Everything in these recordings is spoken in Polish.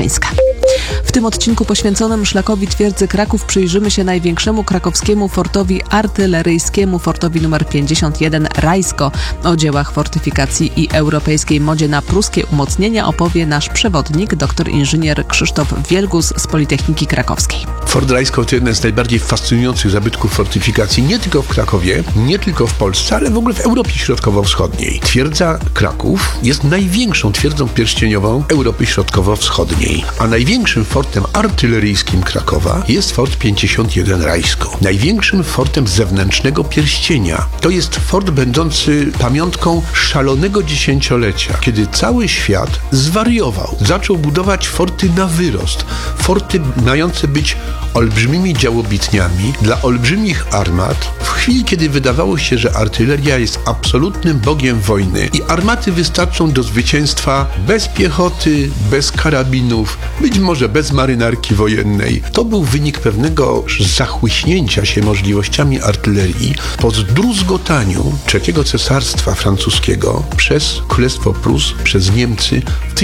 Wiercińska. W tym odcinku poświęconym szlakowi twierdzy Kraków przyjrzymy się największemu krakowskiemu fortowi artyleryjskiemu, fortowi nr 51 Rajsko. O dziełach fortyfikacji i europejskiej modzie na pruskie umocnienia opowie nasz przewodnik, dr inżynier Krzysztof Wielgus z Politechniki Krakowskiej. Fort Rajsko to jeden z najbardziej fascynujących zabytków fortyfikacji, nie tylko w Krakowie, nie tylko w Polsce, ale w ogóle w Europie Środkowo-Wschodniej. Twierdza Kraków jest największą twierdzą pierścieniową Europy Środkowo-Wschodniej, a największym fortem artyleryjskim Krakowa jest Fort 51 Rajsko. Największym fortem zewnętrznego pierścienia. To jest fort będący pamiątką szalonego dziesięciolecia, kiedy cały świat zwariował. Zaczął budować forty na wyrost. Forty mające być olbrzymimi działobitniami dla olbrzymich armat, w chwili, kiedy wydawało się, że artyleria jest absolutnym bogiem wojny i armaty wystarczą do zwycięstwa bez piechoty, bez karabinów, być może bez marynarki wojennej. To był wynik pewnego zachłyśnięcia się możliwościami artylerii po zdruzgotaniu III Cesarstwa Francuskiego przez Królestwo Prus, przez Niemcy w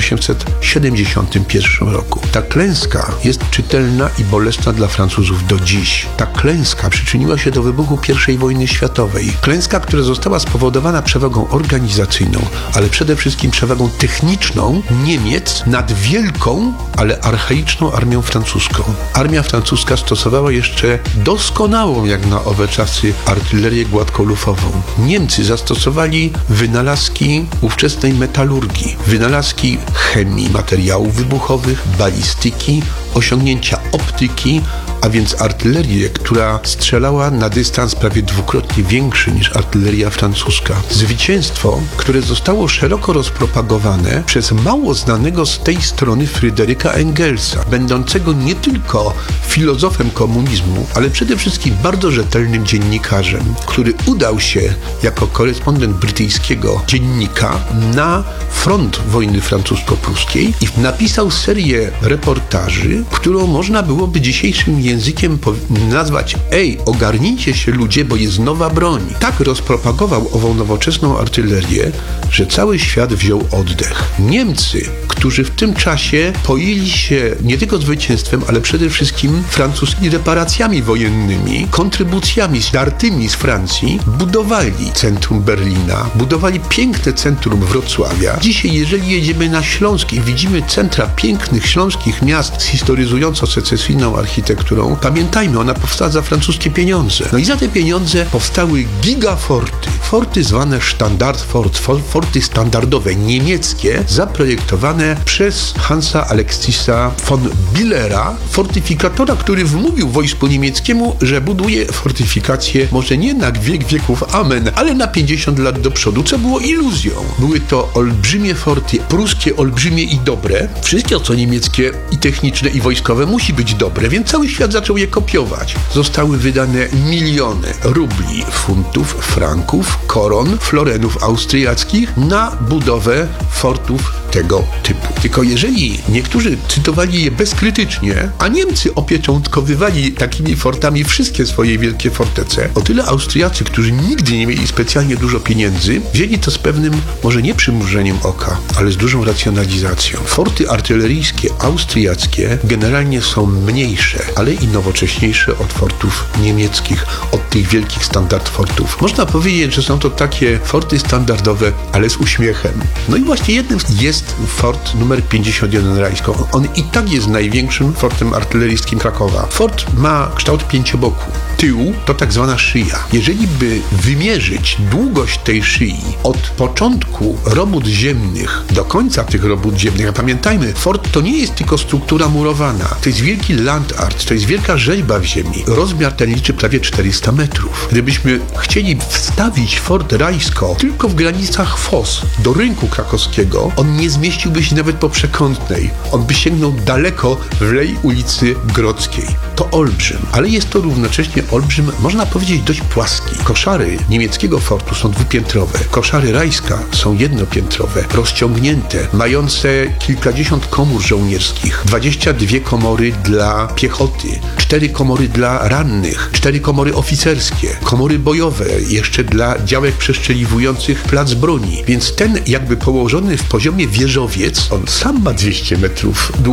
1871 roku. Ta klęska jest czytelna i bolesna dla Francuzów do dziś. Ta klęska przyczyniła się do wybuchu I wojny światowej. Klęska, która została spowodowana przewagą organizacyjną, ale przede wszystkim przewagą techniczną Niemiec nad wielką, ale archaiczną armią francuską. Armia francuska stosowała jeszcze doskonałą, jak na owe czasy, artylerię gładkolufową. Niemcy zastosowali wynalazki ówczesnej metalurgii, wynalazki chemii, materiałów wybuchowych, balistyki, osiągnięcia optyki, a więc artylerię, która strzelała na dystans prawie dwukrotnie większy niż artyleria francuska. Zwycięstwo, które zostało szeroko rozpropagowane przez mało znanego z tej strony Fryderyka Engelsa, będącego nie tylko filozofem komunizmu, ale przede wszystkim bardzo rzetelnym dziennikarzem, który udał się jako korespondent brytyjskiego dziennika na front wojny francusko-pruskiej i napisał serię reportaży, którą można byłoby dzisiejszym językiem nazwać: ej, ogarnijcie się ludzie, bo jest nowa broń. Tak rozpropagował ową nowoczesną artylerię, że cały świat wziął oddech. Niemcy, którzy w tym czasie poili się nie tylko zwycięstwem, ale przede wszystkim francuskimi reparacjami wojennymi, kontrybucjami zdartymi z Francji, budowali centrum Berlina, budowali piękne centrum Wrocławia. Dzisiaj, jeżeli jedziemy na Śląsk i widzimy centra pięknych śląskich miast z historyzująco-secesyjną architekturą, pamiętajmy, ona powstała za francuskie pieniądze. No i za te pieniądze powstały gigaforty. Forty zwane Standardfort, forty standardowe, niemieckie, zaprojektowane przez Hansa Aleksisa von Billera, fortyfikatora, który wmówił wojsku niemieckiemu, że buduje fortyfikacje może nie na wiek wieków amen, ale na 50 lat do przodu, co było iluzją. Były to olbrzymie forty, pruskie, olbrzymie i dobre. Wszystko, co niemieckie i techniczne i wojskowe, musi być dobre, więc cały świat zaczął je kopiować. Zostały wydane miliony rubli, funtów, franków, koron, florenów austriackich na budowę fortów tego typu. Tylko jeżeli niektórzy cytowali je bezkrytycznie, a Niemcy opieczątkowywali takimi fortami wszystkie swoje wielkie fortece, o tyle Austriacy, którzy nigdy nie mieli specjalnie dużo pieniędzy, wzięli to z pewnym, może nie przymrużeniem oka, ale z dużą racjonalizacją. Forty artyleryjskie austriackie generalnie są mniejsze, ale i nowocześniejsze od fortów niemieckich, od tych wielkich standardfortów. Można powiedzieć, że są to takie forty standardowe, ale z uśmiechem. No i właśnie jednym jest fort numer 51 Rajsko. On i tak jest największym fortem artyleryjskim Krakowa. Fort ma kształt pięcioboku. Tył to tak zwana szyja. Jeżeli by wymierzyć długość tej szyi od początku robót ziemnych do końca tych robót ziemnych, a pamiętajmy, fort to nie jest tylko struktura murowana. To jest wielki land art, to jest wielka rzeźba w ziemi. Rozmiar ten liczy prawie 400 metrów. Gdybyśmy chcieli wstawić Fort Rajsko tylko w granicach Fos do rynku krakowskiego, on nie zmieściłby się nawet po Przekątnej. On by sięgnął daleko w lej ulicy Grodzkiej. To olbrzym, ale jest to równocześnie olbrzym, można powiedzieć, dość płaski. Koszary niemieckiego fortu są dwupiętrowe. Koszary Rajska są jednopiętrowe, rozciągnięte, mające kilkadziesiąt komór żołnierskich, 22 komory dla piechoty, 4 komory dla rannych, 4 komory oficerskie, komory bojowe, jeszcze dla działek przeszczeliwujących plac broni. Więc ten jakby położony w poziomie wieżowiec, on sam ma 200 metrów długości.